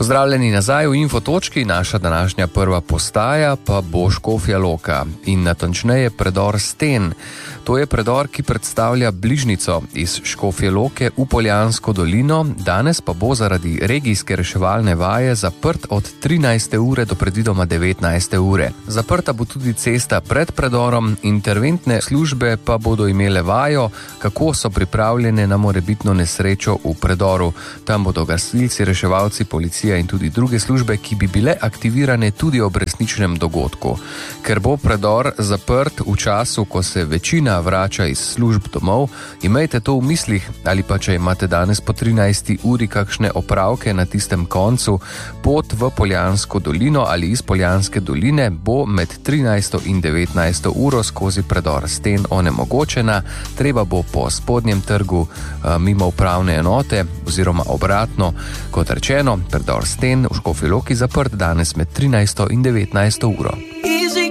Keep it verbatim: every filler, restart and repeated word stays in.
Pozdravljeni nazaj v Infotočki, naša današnja prva postaja pa bo Škofja Loka in natančneje predor Sten. To je predor, ki predstavlja bližnjico iz Škofje Loke v Poljansko dolino, danes pa bo zaradi regijske reševalne vaje zaprt od trinajste ure do predvidoma devetnajste ure. Zaprta bo tudi cesta pred predorom, interventne službe pa bodo imele vajo, kako so pripravljene na morebitno nesrečo v predoru. Tam bodo gasilci, reševalci, policija in tudi druge službe, ki bi bile aktivirane tudi ob resničnem dogodku. Ker bo predor zaprt v času, ko se večina vrača iz služb domov, imejte to v mislih, ali pa če imate danes po trinajsti uri kakšne opravke na tistem koncu, pot v Poljansko dolino ali iz Poljanske doline bo med trinajsto in devetnajsto uro skozi predor Sten onemogočena, treba bo po spodnjem trgu mimo upravne enote oziroma obratno. Kot rečeno, predor Sten v Škofji Loki zaprt danes med trinajsto in devetnajsto uro.